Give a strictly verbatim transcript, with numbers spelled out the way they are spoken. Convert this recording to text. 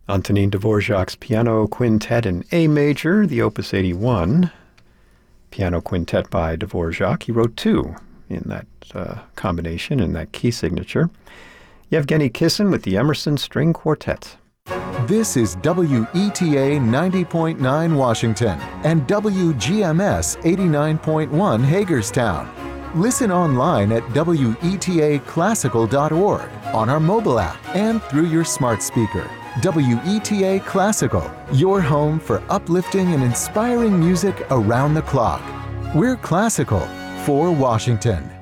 Antonin Dvorak's Piano Quintet in A major, the Opus eighty-one Piano Quintet by Dvorak. He wrote two in that uh, combination, in that key signature. Yevgeny Kissin with the Emerson String Quartet. This is W E T A ninety point nine Washington and W G M S eighty-nine point one Hagerstown. Listen online at W E T A classical dot org, on our mobile app, and through your smart speaker. W E T A Classical, your home for uplifting and inspiring music around the clock. We're classical for Washington.